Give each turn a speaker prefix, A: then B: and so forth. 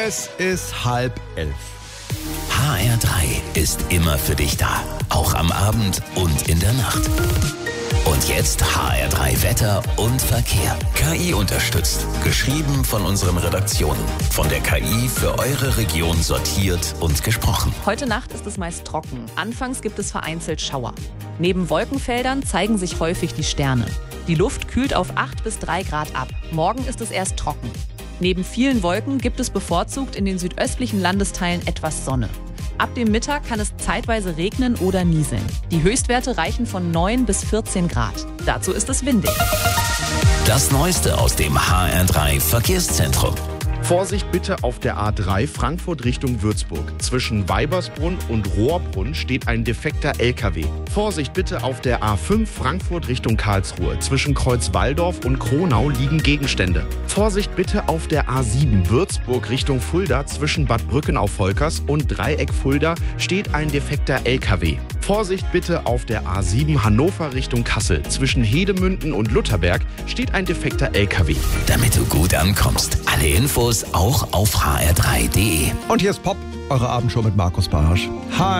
A: Es ist 10:30.
B: HR3 ist immer für dich da. Auch am Abend und in der Nacht. Und jetzt HR3 Wetter und Verkehr. KI unterstützt. Geschrieben von unseren Redaktionen. Von der KI für eure Region sortiert und gesprochen.
C: Heute Nacht ist es meist trocken. Anfangs gibt es vereinzelt Schauer. Neben Wolkenfeldern zeigen sich häufig die Sterne. Die Luft kühlt auf 8 bis 3 Grad ab. Morgen ist es erst trocken. Neben vielen Wolken gibt es bevorzugt in den südöstlichen Landesteilen etwas Sonne. Ab dem Mittag kann es zeitweise regnen oder nieseln. Die Höchstwerte reichen von 9 bis 14 Grad. Dazu ist es windig.
B: Das Neueste aus dem HR3 Verkehrszentrum.
D: Vorsicht bitte auf der A3 Frankfurt Richtung Würzburg. Zwischen Weibersbrunn und Rohrbrunn steht ein defekter LKW. Vorsicht bitte auf der A5 Frankfurt Richtung Karlsruhe. Zwischen Kreuzwaldorf und Kronau liegen Gegenstände. Vorsicht bitte auf der A7 Würzburg Richtung Fulda. Zwischen Bad Brücken auf Volkers und Dreieck Fulda steht ein defekter LKW. Vorsicht bitte auf der A7 Hannover Richtung Kassel. Zwischen Hedemünden und Lutherberg steht ein defekter LKW.
B: Damit du gut ankommst. Alle Infos auch auf hr3.de.
A: Und hier ist Pop, eure Abendshow mit Markus Barsch. Hi.